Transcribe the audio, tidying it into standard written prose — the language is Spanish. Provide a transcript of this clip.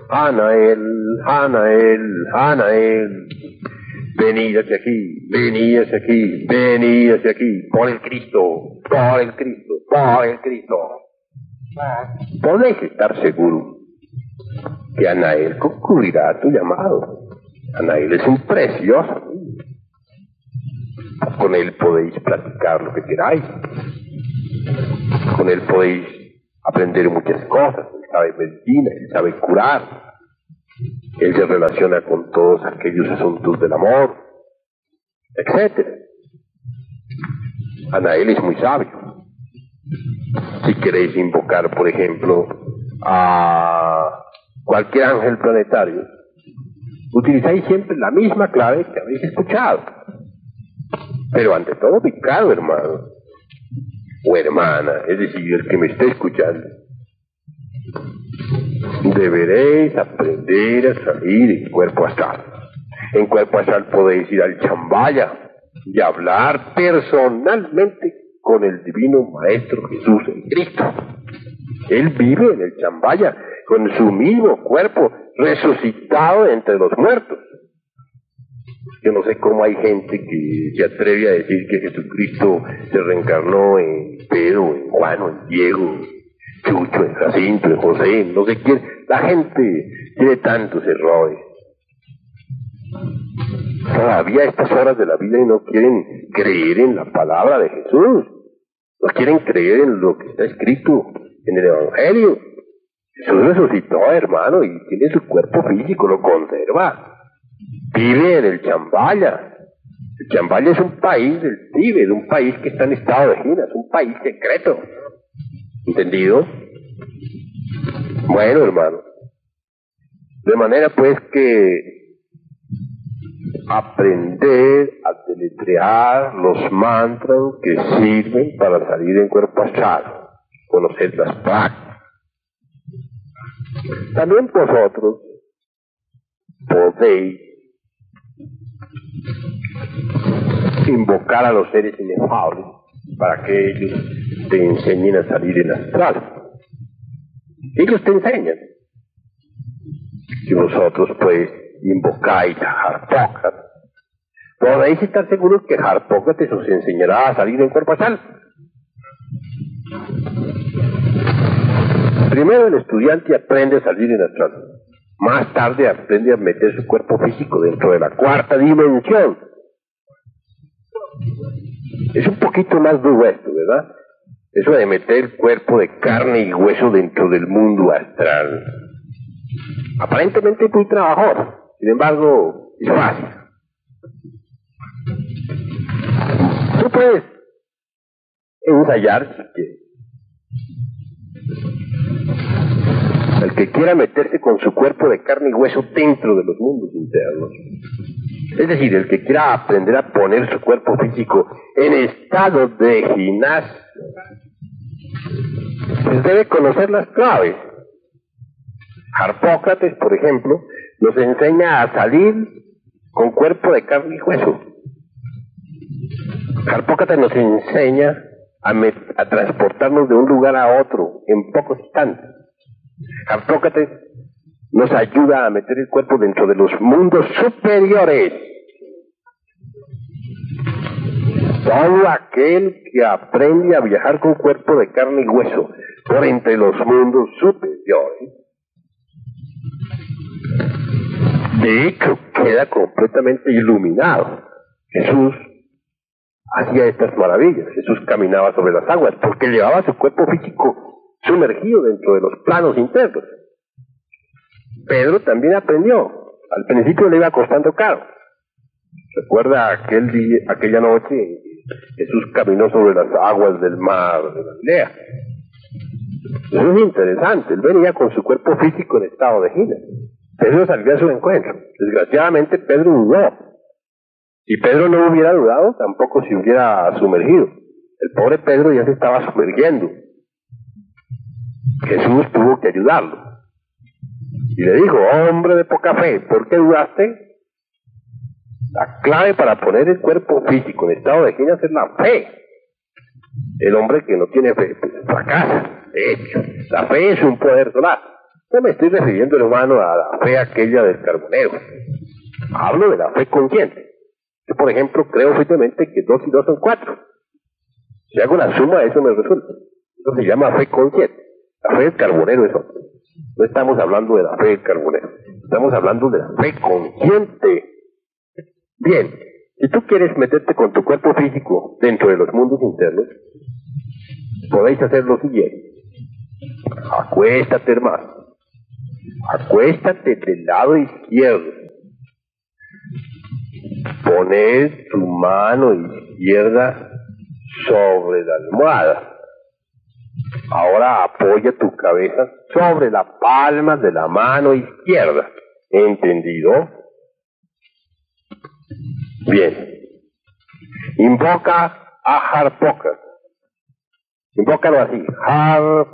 Anael, Anael, Anael. Venid hacia aquí, venid hacia aquí, venid hacia aquí, por el Cristo, por el Cristo, por el Cristo. Podéis estar seguros que Anael concurrirá a tu llamado. Anael es un precioso niño. Con él podéis platicar lo que queráis. Con él podéis aprender muchas cosas. Él sabe medicina, él sabe curar. Él se relaciona con todos aquellos asuntos del amor, etc. Anael es muy sabio. Si queréis invocar, por ejemplo, a cualquier ángel planetario, utilizáis siempre la misma clave que habéis escuchado. Pero ante todo, picado, hermano o hermana, es decir, el que me esté escuchando, deberéis aprender a salir en cuerpo astral. En cuerpo astral podéis ir al Chambaya y hablar personalmente con el divino Maestro Jesús en Cristo. Él vive en el Chambaya con su mismo cuerpo resucitado entre los muertos. Yo no sé cómo hay gente que se atreve a decir que Jesucristo se reencarnó en Pedro, en Juan, en Diego, Chucho, en Jacinto, en José, no sé quién. La gente tiene tantos errores. Todavía a estas horas de la vida y no quieren creer en la palabra de Jesús. No quieren creer en lo que está escrito en el Evangelio. Jesús resucitó, hermano, y tiene su cuerpo físico, lo conserva. Vive en el Chambaya. El Chambaya es un país del Tíbet, un país que está en estado de gira, es un país secreto. ¿Entendido? Bueno, hermano. De manera pues que aprender a deletrear los mantras que sirven para salir en cuerpo astral, conocer las prácticas. También vosotros podéis invocar a los seres inefables para que ellos te enseñen a salir en astral. Ellos te enseñan. Si vosotros pues invocáis a Harpócrates, podéis estar seguros que Harpócrates os enseñará a salir en cuerpo astral. Primero el estudiante aprende a salir en astral. Más tarde aprende a meter su cuerpo físico dentro de la cuarta dimensión. Es un poquito más duro esto, ¿verdad? Eso de meter el cuerpo de carne y hueso dentro del mundo astral. Aparentemente es muy trabajoso. Sin embargo, es fácil. Tú puedes ensayar si quieres. El que quiera meterse con su cuerpo de carne y hueso dentro de los mundos internos, es decir, el que quiera aprender a poner su cuerpo físico en estado de gimnasia, pues debe conocer las claves. Harpócrates, por ejemplo, nos enseña a salir con cuerpo de carne y hueso. Harpócrates nos enseña a transportarnos de un lugar a otro en pocos instantes. Harpócrates nos ayuda a meter el cuerpo dentro de los mundos superiores. Todo aquel que aprende a viajar con cuerpo de carne y hueso por entre los mundos superiores, de hecho queda completamente iluminado. Jesús hacía estas maravillas. Jesús caminaba sobre las aguas porque llevaba su cuerpo físico sumergido dentro de los planos internos. Pedro también aprendió. Al principio le iba costando caro. Recuerda aquella noche Jesús caminó sobre las aguas del mar de Galilea. Eso es interesante. Él venía con su cuerpo físico en estado de gira. Pedro salió a su encuentro. Desgraciadamente Pedro dudó. Si Pedro no hubiera dudado, tampoco se hubiera sumergido. El pobre Pedro ya se estaba sumergiendo. Jesús tuvo que ayudarlo. Y le dijo: hombre de poca fe, ¿por qué dudaste? La clave para poner el cuerpo físico en estado de gimnasia es la fe. El hombre que no tiene fe, pues fracasa. De hecho, la fe es un poder solar. No me estoy refiriendo, hermano, a la fe aquella del carbonero. Hablo de la fe consciente. Yo, por ejemplo, creo firmemente que 2 y 2 son 4. Si hago la suma, eso me resulta. Eso se llama fe consciente. La fe del carbonero es otra. No estamos hablando de la fe del carbonero. Estamos hablando de la fe consciente. Bien, si tú quieres meterte con tu cuerpo físico dentro de los mundos internos, podéis hacer lo siguiente. Acuéstate, hermano. Acuéstate del lado izquierdo. Poner tu mano izquierda sobre la almohada. Ahora apoya tu cabeza sobre la palma de la mano izquierda. ¿Entendido? Bien. Invoca a Harpoker. Invócalo así.